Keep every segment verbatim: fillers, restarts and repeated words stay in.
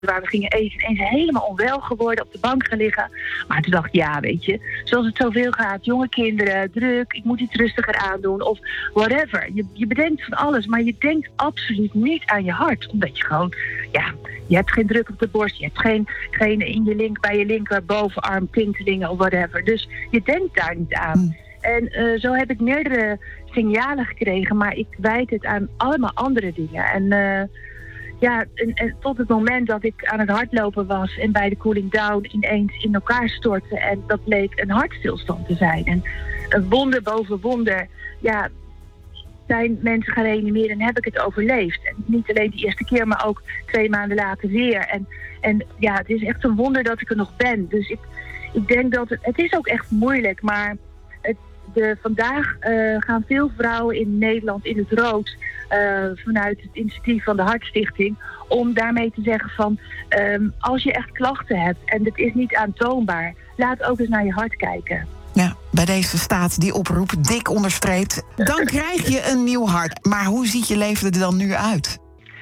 waar we gingen eten, ineens helemaal onwel geworden, op de bank gaan liggen. Maar toen dacht ik, ja, weet je, zoals het zoveel gaat, jonge kinderen, druk, ik moet iets rustiger aandoen of whatever. Je, je bedenkt van alles, maar je denkt absoluut niet aan je hart. Omdat je gewoon, ja, je hebt geen druk op de borst, je hebt geen, geen in je link, bij je linker bovenarm tintelingen of whatever. Dus je denkt daar niet aan. Mm. En uh, zo heb ik meerdere signalen gekregen, maar ik wijd het aan allemaal andere dingen. En uh, ja, en, en tot het moment dat ik aan het hardlopen was en bij de cooling down ineens in elkaar stortte. En dat bleek een hartstilstand te zijn. En een wonder boven wonder, ja, zijn mensen gaan reanimeren en heb ik het overleefd. En niet alleen de eerste keer, maar ook twee maanden later weer. En, en ja, het is echt een wonder dat ik er nog ben. Dus ik, ik denk dat het, het is ook echt moeilijk, maar het, de, vandaag uh, gaan veel vrouwen in Nederland in het rood uh, vanuit het initiatief van de Hartstichting om daarmee te zeggen van um, als je echt klachten hebt en het is niet aantoonbaar, laat ook eens naar je hart kijken. Ja, bij deze staat die oproep dik onderstreept. Dan krijg je een nieuw hart. Maar hoe ziet je leven er dan nu uit?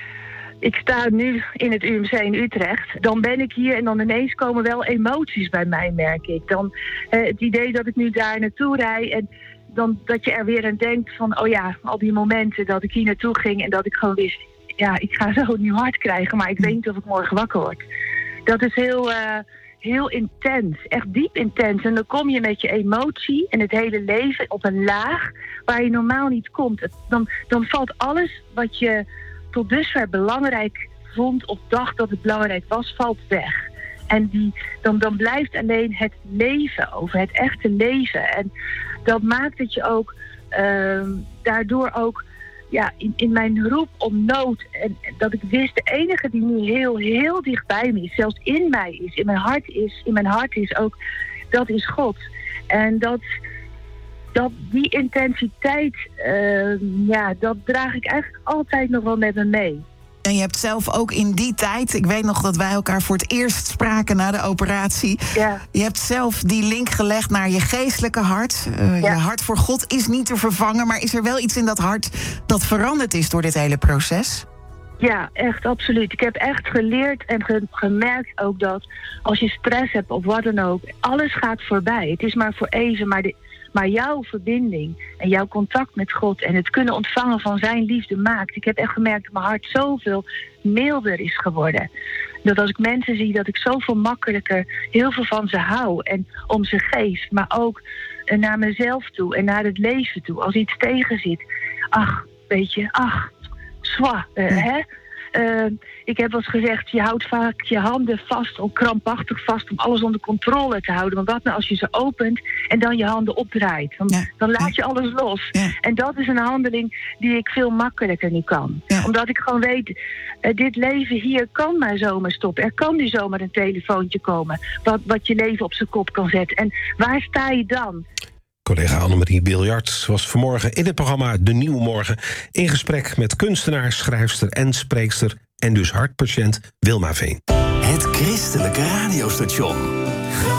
Ik sta nu in het U M C in Utrecht. Dan ben ik hier en dan ineens komen wel emoties bij mij, merk ik. Dan eh, het idee dat ik nu daar naartoe rijd en dan dat je er weer aan denkt van, oh ja, al die momenten dat ik hier naartoe ging en dat ik gewoon wist, ja, ik ga zo een nieuw hart krijgen, maar ik weet niet of ik morgen wakker word. Dat is heel, uh, heel intens, echt diep intens. En dan kom je met je emotie en het hele leven op een laag waar je normaal niet komt. Het, dan, dan valt alles wat je tot dusver belangrijk vond of dacht dat het belangrijk was, valt weg. En die, dan, dan blijft alleen het leven over, het echte leven. En dat maakt dat je ook uh, daardoor ook ja, in, in mijn roep om nood en, en dat ik wist, de enige die nu heel, heel dicht bij me is, zelfs in mij is, in mijn hart is, in mijn hart is ook, dat is God. En dat, dat die intensiteit, uh, ja, dat draag ik eigenlijk altijd nog wel met me mee. En je hebt zelf ook in die tijd, ik weet nog dat wij elkaar voor het eerst spraken na de operatie. Ja. Je hebt zelf die link gelegd naar je geestelijke hart. Uh, ja. Je hart voor God is niet te vervangen, maar is er wel iets in dat hart dat veranderd is door dit hele proces? Ja, echt, absoluut. Ik heb echt geleerd en ge- gemerkt ook dat als je stress hebt of wat dan ook, alles gaat voorbij. Het is maar voor even, maar, de, maar jouw verbinding en jouw contact met God en het kunnen ontvangen van zijn liefde maakt. Ik heb echt gemerkt dat mijn hart zoveel milder is geworden. Dat als ik mensen zie, dat ik zoveel makkelijker heel veel van ze hou en om ze geef. Maar ook naar mezelf toe en naar het leven toe. Als iets tegen zit, ach, weet je, ach, zwa, uh, hè? Uh, ik heb wel eens gezegd, je houdt vaak je handen vast, of krampachtig vast, om alles onder controle te houden. Maar wat nou als je ze opent en dan je handen opdraait? Dan, ja. dan laat je alles los. Ja. En dat is een handeling die ik veel makkelijker nu kan. Ja. Omdat ik gewoon weet, uh, dit leven hier kan maar zomaar stoppen. Er kan nu zomaar een telefoontje komen, wat, wat je leven op zijn kop kan zetten. En waar sta je dan? Collega Annemarie Biljart was vanmorgen in het programma De Nieuwe Morgen in gesprek met kunstenaar, schrijfster en spreekster en dus hartpatiënt Wilma Veen. Het christelijke radiostation.